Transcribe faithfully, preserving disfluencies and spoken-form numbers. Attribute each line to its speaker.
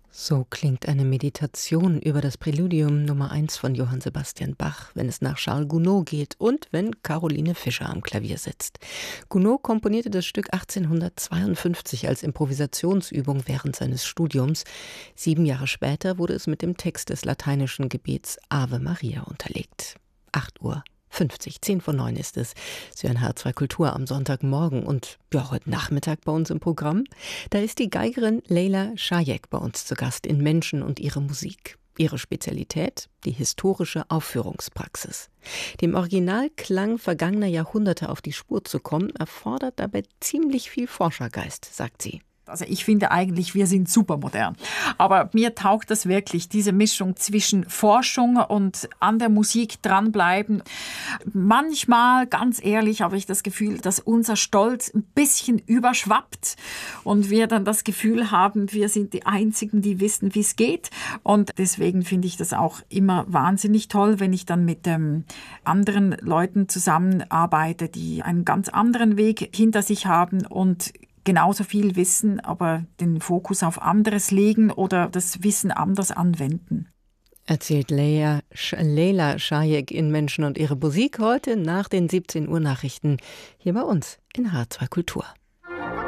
Speaker 1: So klingt eine Meditation über das Präludium Nummer eins von Johann Sebastian Bach, wenn es nach Charles Gounod geht und wenn Caroline Fischer am Klavier sitzt. Gounod komponierte das Stück achtzehnhundertzweiundfünfzig als Improvisationsübung während seines Studiums. Sieben Jahre später wurde es mit dem Text des lateinischen Gebets Ave Maria unterlegt. acht Uhr fünfzig, zehn vor neun ist es. Sie hören H zwei Kultur am Sonntagmorgen und ja, heute Nachmittag bei uns im Programm. Da ist die Geigerin Leyla Shayek bei uns zu Gast in Menschen und ihre Musik. Ihre Spezialität? Die historische Aufführungspraxis. Dem Originalklang vergangener Jahrhunderte auf die Spur zu kommen, erfordert dabei ziemlich viel Forschergeist, sagt sie.
Speaker 2: Also ich finde eigentlich, wir sind supermodern. Aber mir taugt das wirklich, diese Mischung zwischen Forschung und an der Musik dranbleiben. Manchmal, ganz ehrlich, habe ich das Gefühl, dass unser Stolz ein bisschen überschwappt und wir dann das Gefühl haben, wir sind die Einzigen, die wissen, wie es geht. Und deswegen finde ich das auch immer wahnsinnig toll, wenn ich dann mit ähm, anderen Leuten zusammenarbeite, die einen ganz anderen Weg hinter sich haben und genauso viel wissen, aber den Fokus auf anderes legen oder das Wissen anders anwenden.
Speaker 1: Erzählt Leyla, Leyla Shayek in Menschen und ihre Musik heute nach den siebzehn Uhr Nachrichten hier bei uns in H zwei Kultur.